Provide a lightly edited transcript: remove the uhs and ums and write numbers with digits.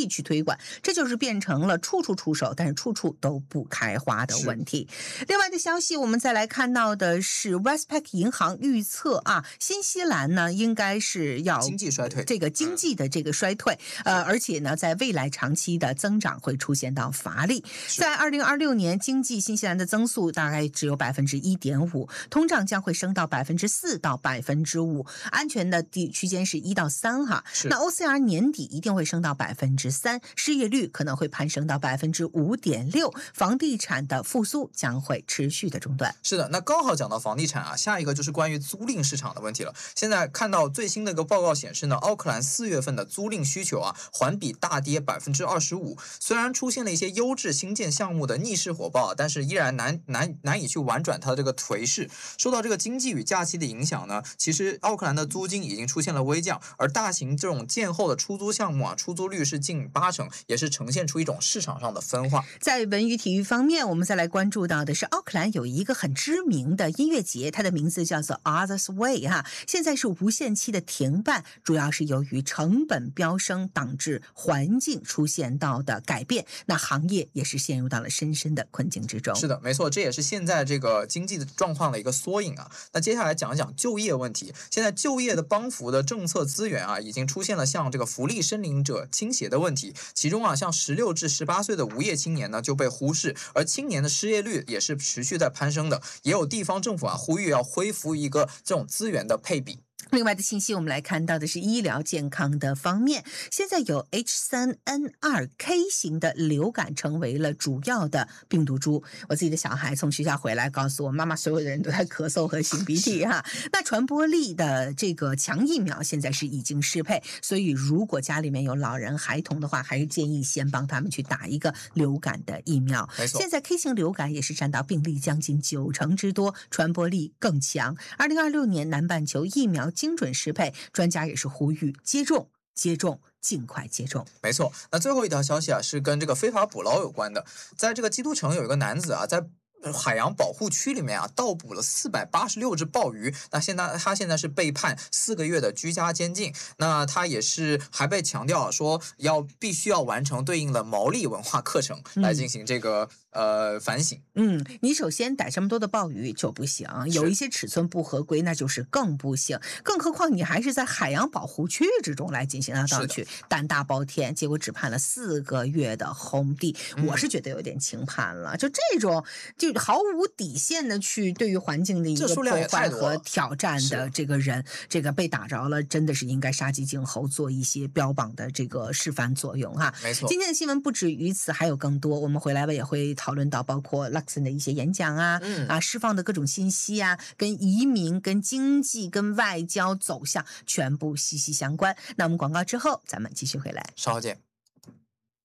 力去推广，这就是变成了处处出手，但是处处都不开花的问题。另外的消息，我们再来看到的是 Westpac 银行预测新西兰呢应该是要经济衰退， 这个经济的这个衰退，而且呢，在未来长期的增长会出现到乏力。在2026年，经济新西兰的增速大概只有1.5%，通胀将会升到4%到5%，安全的区间是1到3哈。那 OCR 年底一定会升到3%，失业率可能会攀升到5.6%，房地产的复苏将会持续的中断。 是的，那刚好讲到房地产下一个就是关于租赁市场的问题了。现在看到最新的一个报告显示呢，奥克兰4月份的租赁需求环比大跌25%。虽然出现了一些优质新建项目的逆势火爆，但是依然难以去婉转它的这个颓势。受到这个经济与假期的影响呢，其实奥克兰的租金已经出现了微降，而大型这种建后的出租项目出租率是近80%，也是呈现出一种市场上的分化。 在文娱体育方面，我们再来关注到的是奥克兰有一个很知名的音乐节，它的名字叫做 Others Way 现在是无限期的停办，主要是由于成本飙升导致环境出现到的改变，那行业也是陷入到了深深的困境之中。 是的，没错，这也是现在这个经济的状况的一个缩影那接下来讲一讲就业问题。现在就业的帮扶的政策资源已经出现了向这个福利申领者倾斜的问题，其中像16至18岁的无业青年呢就被忽视，而青年的失业率也是持续在攀升的，也有地方政府呼吁要恢复一个这种资源的配比。 另外的信息，我们来看到的是医疗健康的方面。现在有 H3N2K 型的流感成为了主要的病毒株。我自己的小孩从学校回来告诉我，妈妈所有的人都在咳嗽和擤鼻涕那传播力的这个强疫苗现在是已经适配，所以如果家里面有老人孩童的话，还是建议先帮他们去打一个流感的疫苗。现在 K 型流感也是占到病例将近90%之多，传播力更强。2026年南半球疫苗精准适配，专家也是呼吁接种，尽快接种。 没错，那最后一条消息是跟这个非法捕捞有关的。在这个基督城有一个男子在海洋保护区里面盗捕了486只鲍鱼，那他现在是被判4个月的居家监禁。那他也是还被强调说必须要完成对应的毛利文化课程来进行这个反省。 你首先逮这么多的鲍鱼就不行，有一些尺寸不合规那就是更不行，更何况你还是在海洋保护区之中来进行盗取，胆大包天，结果只判了4个月的轰地。我是觉得有点轻判了，就这种就毫无底线的去对于环境的一个破坏和挑战的这个人，这个被打着了，真的是应该杀鸡儆猴，做一些标榜的这个示范作用没错。 今天的新闻不止于此，还有更多，我们回来也会讨论到包括 Luxon 的一些演讲释放的各种信息跟移民、跟经济、跟外交走向全部息息相关。那我们广告之后咱们继续回来， 稍后见。